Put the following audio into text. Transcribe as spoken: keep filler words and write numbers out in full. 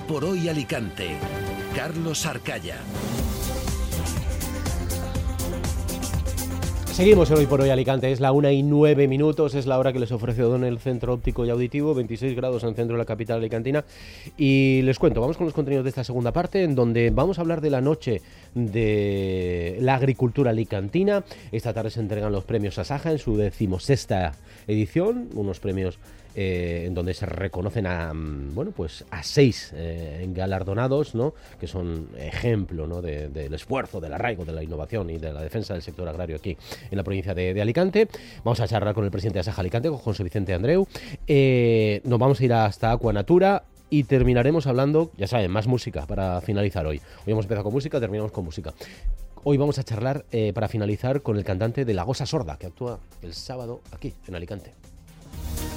por Hoy Alicante. Carlos Arcaya. Seguimos en Hoy por Hoy Alicante, es la una y nueve minutos, es la hora que les ofrece Odón el Centro Óptico y Auditivo, veintiséis grados en el centro de la capital alicantina. Y les cuento, vamos con los contenidos de esta segunda parte, en donde vamos a hablar de la noche de la agricultura alicantina. Esta tarde se entregan los premios Asaja en su decimosexta edición, unos premios Eh, en donde se reconocen a bueno pues a seis eh, galardonados, ¿no?, que son ejemplo, ¿no?, de, del esfuerzo, del arraigo, de la innovación y de la defensa del sector agrario aquí en la provincia de, de Alicante. Vamos a charlar con el presidente de Asaja Alicante, con José Vicente Andreu. Eh, nos vamos a ir hasta Aquanatura y terminaremos hablando, ya saben, más música para finalizar hoy. Hoy hemos empezado con música, terminamos con música. Hoy vamos a charlar eh, para finalizar con el cantante de La Gosa Sorda, que actúa el sábado aquí en Alicante.